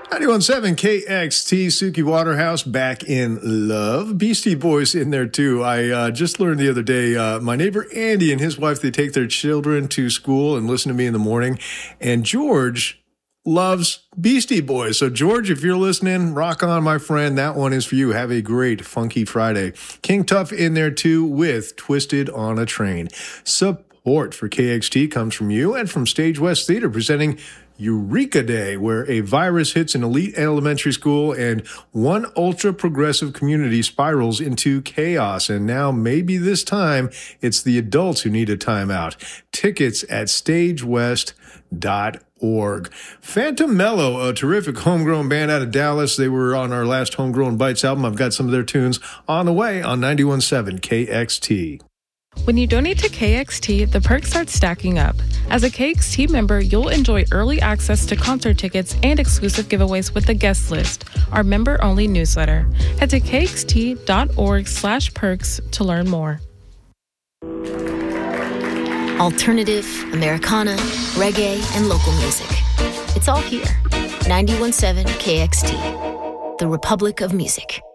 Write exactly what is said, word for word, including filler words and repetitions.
ninety-one point seven K X T, Suki Waterhouse, back in love. Beastie Boys in there, too. I uh, just learned the other day, uh, my neighbor Andy and his wife, they take their children to school and listen to me in the morning. And George loves Beastie Boys. So, George, if you're listening, rock on, my friend. That one is for you. Have a great Funky Friday. King Tuff in there, too, with Twisted on a Train. Support for K X T comes from you and from Stage West Theater, presenting Eureka Day, where a virus hits an elite elementary school and one ultra-progressive community spirals into chaos. And now, maybe this time, it's the adults who need a timeout. Tickets at stage west dot org. Phantom Mellow, a terrific homegrown band out of Dallas. They were on our last Homegrown Bites album. I've got some of their tunes on the way on ninety-one point seven K X T. When you donate to K X T, the perks start stacking up. As a K X T member, you'll enjoy early access to concert tickets and exclusive giveaways with the guest list, our member-only newsletter. Head to kxt.org slash perks to learn more. Alternative, Americana, reggae, and local music. It's all here. ninety-one point seven K X T, the Republic of Music.